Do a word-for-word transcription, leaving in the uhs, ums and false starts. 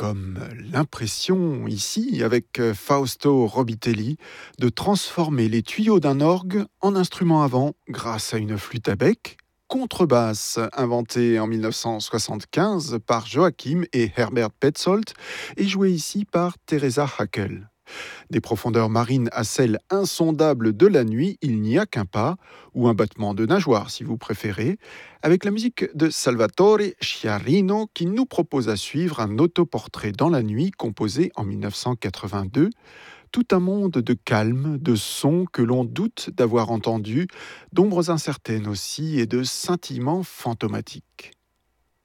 comme l'impression ici, avec euh, Fausto Robitelli, de transformer les tuyaux d'un orgue en instrument avant grâce à une flûte à bec, contrebasse inventée en mille neuf cent soixante-quinze par Joachim et Herbert Petzold et jouée ici par Teresa Hackel. Des profondeurs marines à celles insondables de la nuit, il n'y a qu'un pas, ou un battement de nageoire si vous préférez, avec la musique de Salvatore Sciarrino qui nous propose à suivre un autoportrait dans la nuit composé en mille neuf cent quatre-vingt-deux, tout un monde de calme, de sons que l'on doute d'avoir entendus, d'ombres incertaines aussi et de scintillements fantomatiques.